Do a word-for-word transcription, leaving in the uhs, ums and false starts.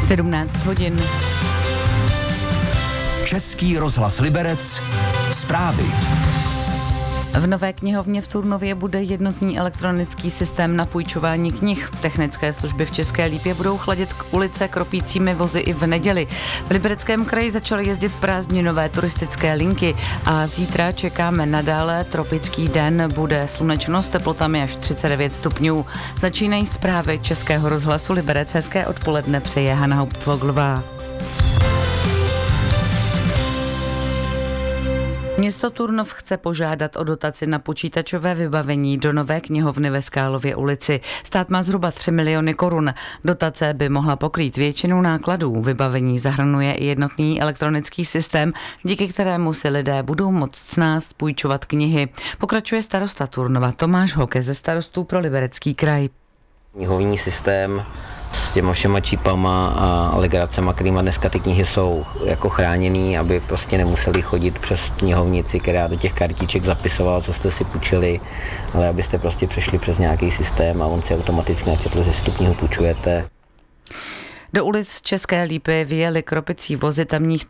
sedmnáct hodin. Český rozhlas Liberec. Zprávy. V Nové knihovně v Turnově bude jednotný elektronický systém na půjčování knih. Technické služby v České Lípě budou chladit k ulice kropícími vozy i v neděli. V Libereckém kraji začaly jezdit prázdninové turistické linky a zítra čekáme nadále tropický den. Bude slunečno s teplotami až třicet devět stupňů. Začínají zprávy Českého rozhlasu Liberec. Hezké odpoledne přeje Hana Hauptvoglová. Město Turnov chce požádat o dotaci na počítačové vybavení do nové knihovny ve Skálově ulici. Stát má zhruba tři miliony korun. Dotace by mohla pokrýt většinu nákladů. Vybavení zahrnuje i jednotný elektronický systém, díky kterému si lidé budou moct snáz půjčovat knihy. Pokračuje starosta Turnova Tomáš Hoke ze starostů pro Liberecký kraj. Knihovní systém s těma všema čípama a legracema, kterýma dneska ty knihy jsou jako chráněný, aby prostě nemuseli chodit přes knihovnici, která do těch kartiček zapisovala, co jste si půjčili, ale abyste prostě přešli přes nějaký systém a on si automaticky načetl, že si tu knihu půjčujete. Do ulic České Lípy vyjeli kropicí vozy tamních